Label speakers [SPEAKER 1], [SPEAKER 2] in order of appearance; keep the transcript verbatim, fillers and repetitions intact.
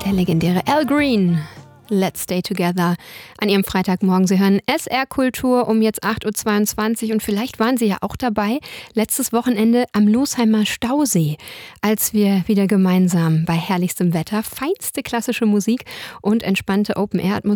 [SPEAKER 1] der legendäre Al Green. Let's Stay Together an Ihrem Freitagmorgen. Sie hören S R Kultur um jetzt acht Uhr zweiundzwanzig und vielleicht waren Sie ja auch dabei, letztes Wochenende am Losheimer Stausee, als wir wieder gemeinsam bei herrlichstem Wetter feinste klassische Musik und entspannte Open-Air-Atmosphäre